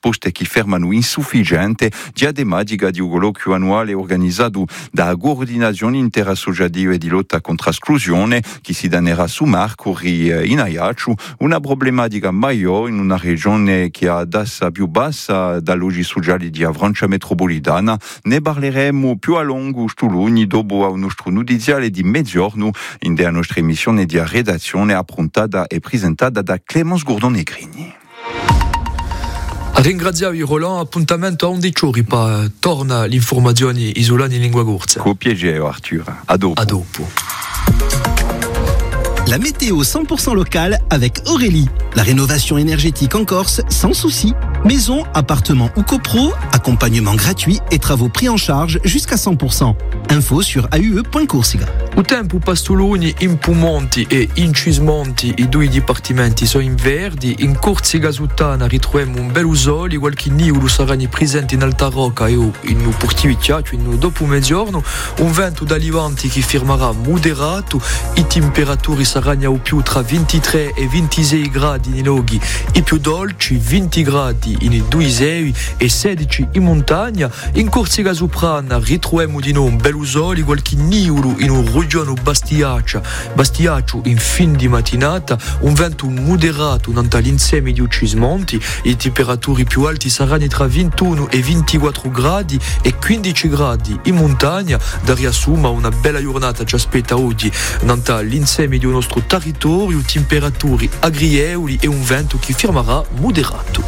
risposte che fermano insufficiente, diadematica di un colloquio annuale organizzato da Coordinazione Interassociativa di lotta contro l'esclusione, che si dannerà su Marcuri in Ajaccio, una problematica maggiore in una regione che ha tassa più bassa dall'oggi sociali di Francia metropolitana. Ne parleremo più a lungo stuluni dopo un nostro notiziale di mezzogiorno in della nostra emissione di redazione approntata e presentata da Clemens Gordon-Negrini. Ringraziamo Roland, appuntamento a 11 ore, poi torna l'informazione isolana in lingua corsa. Con piacere Arthur, a dopo. A dopo. La météo 100% locale avec Aurélie. La rénovation énergétique en Corse sans souci. Maison, appartement ou copro, accompagnement gratuit et travaux pris en charge jusqu'à 100%. Info sur aue.corsica. O tempo Pastoloni in Pumonti e in Cismonti, i due dipartimenti sono in verdi. In Corsica Suttana ritroviamo un bel sole, qualche nuvolo saranno presenti in Alta Rocca e in Portivicciaccio, in dopo mezzogiorno. Un vento da Livanti che firmerà moderato, i temperature saranno più tra 23 e 26 gradi in loghi, i più dolci 20 gradi in Duisei e 16 in montagna. In Corsica Soprana ritroviamo di nuovo un bel sole, qualche nuvolo in un regione Bastiaccio in fin di mattinata, un vento moderato all'insieme di Cismonti. I temperature più alti saranno tra 21 e 24 gradi e 15 gradi in montagna. Da riassuma, una bella giornata ci aspetta oggi all'insieme del nostro territorio, temperature agreevoli e un vento che firmerà moderato.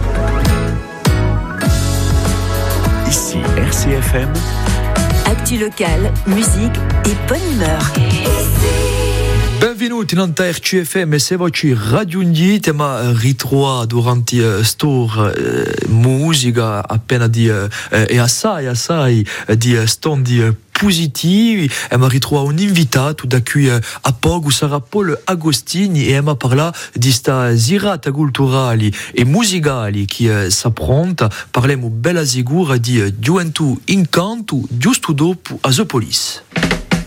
Ici RCFM. Actu locale, musique et bonne humeur. Benvenuti in RCFM, se voci raggiungete ma ritrova durante store musica appena di e assai di stondi positivi. Ma ritrova un invitato da cui a poco sarà Paul Agostini e ma parla di sta girata culturali e musicali che s'appronta. Parliamo bella sicura di Gioventù Incanto giusto dopo Asopolis.